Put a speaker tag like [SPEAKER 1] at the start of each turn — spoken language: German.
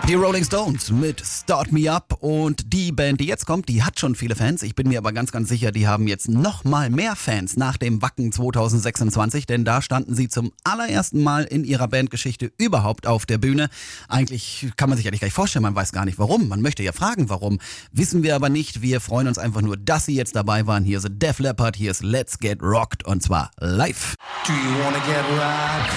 [SPEAKER 1] Die Rolling Stones mit Start Me Up, und die Band, die jetzt kommt, die hat schon viele Fans. Ich bin mir aber ganz, ganz sicher, die haben jetzt noch mal mehr Fans nach dem Wacken 2026, denn da standen sie zum allerersten Mal in ihrer Bandgeschichte überhaupt auf der Bühne. Eigentlich kann man sich eigentlich gar nicht vorstellen, man weiß gar nicht warum. Man möchte ja fragen, warum. Wissen wir aber nicht. Wir freuen uns einfach nur, dass sie jetzt dabei waren. Hier ist Def Leppard, hier ist Let's Get Rocked, und zwar live.
[SPEAKER 2] Do you wanna get rocked?